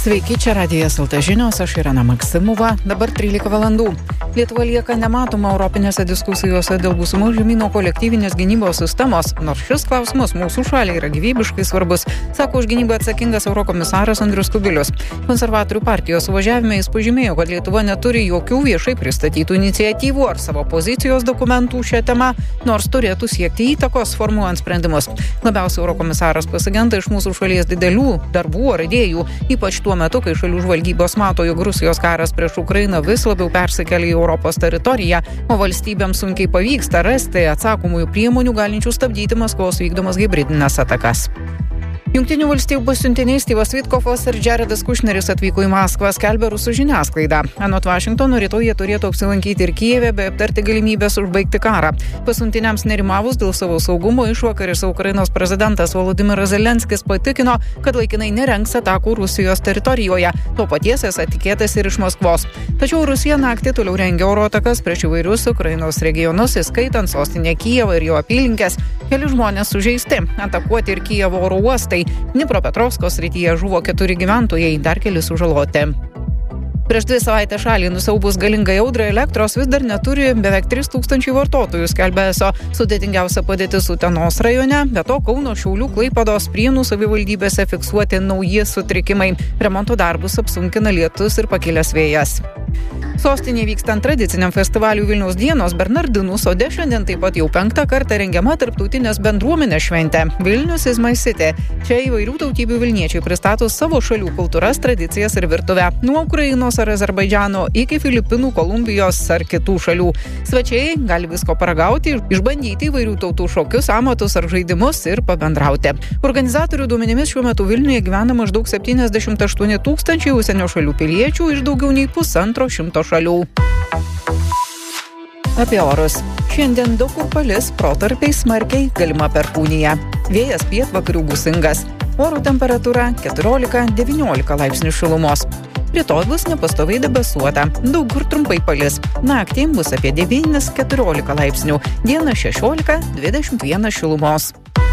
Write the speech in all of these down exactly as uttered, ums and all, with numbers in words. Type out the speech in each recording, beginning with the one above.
Sveiki, čia Radijas L T žinios, aš Irena Maksimova, dabar trylika valandų. Lietuva lieka nematoma europinėse diskusijose dėl būsimų žemyno kolektyvinės gynybos sistemos, nors šis klausimas mūsų šaliai yra gyvybiškai svarbus, sako už gynybą atsakingas eurokomisaras Andrius Kubilius. Konservatorių partijos suvažiavime jis pažymėjo, kad Lietuva neturi jokių viešai pristatytų iniciatyvų ar savo pozicijos dokumentų šią temą, nors turėtų siekti įtakos formuojant sprendimus. Labiausiai eurokomisaras pasigenda iš mūsų šalies didelių darbų ar idėjų, ypač tuo metu, kai šalių žvalgybos mato, jog Rusijos karas prieš Ukrainą vis labiau persikelia į Europos teritoriją, o valstybėms sunkiai pavyksta rasti atsakomųjų priemonių galinčių stabdyti Maskvos vykdomas hibridines atakas. Jungtinių valstijų pasiuntiniai Styvas Vitkofas ir Jaredas Kušneris atvyko į Maskvą, skelbia rusų žiniasklaida. Anot Vašingtono, rytoj jie turėtų apsilankyti ir Kijeve, bei aptarti galimybės užbaigti karą. Pasiuntiniams nerimavus dėl savo saugumo, išvakarės Ukrainos prezidentas Volodymyras Zelenskis patikino, kad laikinai nerengs atakų Rusijos teritorijoje. To paties esą tikėtasi ir iš Maskvos. Tačiau Rusija naktį toliau rengia oro atakas prieš įvairius Ukrainos regionus, įskaitant sostinę Kijevą ir jo apylinkes. Keli žmonės sužeisti. Atakuoti ir Kijevo oro uostai. Dnipropetrovsko srityje žuvo keturi gyventojai, dar keli sužaloti. Prieš dvi savaitę šalį nusiaubus galingai audrai elektros vis dar neturi beveik trys tūkstančiai vartotojų, skelbia eso. Sudėtingiausia padėtis Utenos rajone, be to Kauno, Šiaulių, Klaipėdos, Prienų savivaldybėse fiksuoti nauji sutrikimai. Remonto darbus apsunkina lietus ir pakilęs vėjas. Sostinėje vykstant tradiciniam festivaliui Vilniaus dienos Bernardinų sode šiandien taip pat jau penktą kartą rengiama tarptautinės bendruomenės šventė Vilnius is my city. Čia įvairių tautybių vilniečiai pristato savo šalių kultūras, tradicijas ir virtuvę. Nuo Ukrainos ar Azerbaidžano iki Filipinų, Kolumbijos ar kitų šalių. Svečiai gali visko paragauti, išbandyti įvairių tautų šokius, amatus ar žaidimus ir pabendrauti. Organizatorių duomenimis šiuo metu Vilniuje gyvena maždaug septyniasdešimt aštuoni tūkstančiai užsienio šalių piliečių iš daugiau nei pusantro šimto šalių. Apie orus. Šiandien daug kur palis, protarpiais smarkiai, galima perkūnija. Vėjas pietvakarių gūsingas. Oro temperatūra keturiolika devyniolika laipsnių šilumos. Rytoj bus nepastoviai debesuota. Daug kur trumpai palis. Naktį bus apie devynis keturiolika laipsnių. Dieną šešiolika dvidešimt vienas šilumos.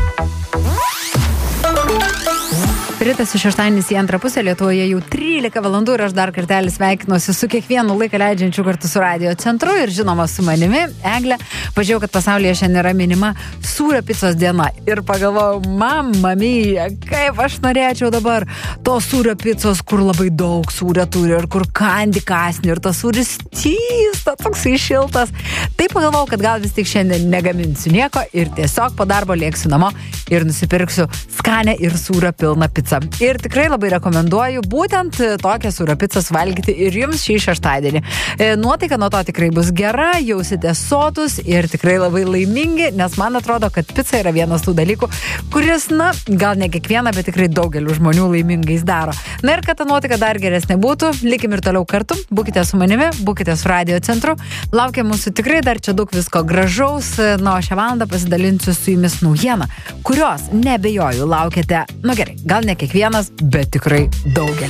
Rytas iš šeštadienis į antrą pusę, Lietuvoje jau trylika valandų ir aš dar kartelį sveikinuosi su kiekvienu laiką leidžiančiu kartu su Radio centru ir žinoma su manimi, Egle. Pažiūrėjau, kad pasaulyje šiandien yra minima sūrio picos diena ir pagalvojau, mamma mia, kaip aš norėčiau dabar tos sūrio picos, kur labai daug sūrio turi ir kur kandi kasni ir tas sūris tysta, toksai šiltas. Tai pagalvojau, kad gal vis tik šiandien negaminsiu nieko ir tiesiog po darbo lėksiu namo ir nusipirksiu skanę ir sūrio pilną picą. Ir tikrai labai rekomenduoju būtent tokią sūrio picą valgyti ir jums šį šeštadienį. Nuotaika nuo to tikrai bus gera, jausite sotus ir tikrai labai laimingi, nes man atrodo, kad pica yra vienas tų dalykų, kuris, na, gal ne kiekvieną, bet tikrai daugelių žmonių laimingais daro. Na ir kad ta nuotaika dar geresnė būtų, likim ir toliau kartu, būkite su manimi, būkite su Radio centru. Laukia mūsų tikrai dar čia daug visko gražaus, na, o šią valandą pasidalinsiu su jumis naujieną, kurios, nebejoju, laukiate, nu gerai, gal ne kiekvienas, bet tikrai daugelis.